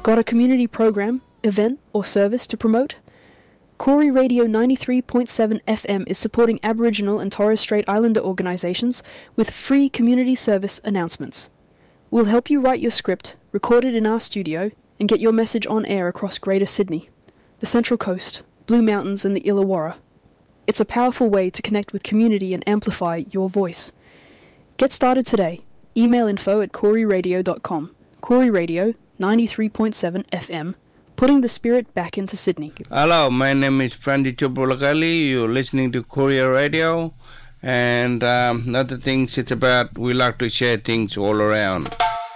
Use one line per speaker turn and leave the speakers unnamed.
Got a community program, event, or service to promote? Koori Radio 93.7 FM is supporting Aboriginal and Torres Strait Islander organisations with free community service announcements. We'll help you write your script, record it in our studio, and get your message on air across Greater Sydney, the Central Coast, Blue Mountains and the Illawarra. It's a powerful way to connect with community and amplify your voice. Get started today. Email info@kooriradio.com. Koori Radio 93.7 FM, putting the spirit back into Sydney.
Hello, my name is Frandy Chopolakali. You're listening to Koori Radio, and other things it's about, we like to share things all around.